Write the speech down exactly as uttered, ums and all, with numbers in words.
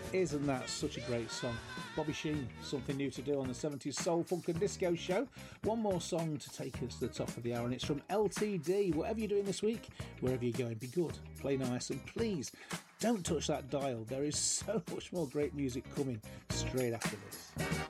Isn't that such a great song? Bobby Sheen, Something New to Do on the seventies Soul, Funk and Disco Show. One more song to take us to the top of the hour, and it's from L T D. Whatever you're doing this week, wherever you're going, be good, play nice, and please don't touch that dial. There is so much more great music coming straight after this.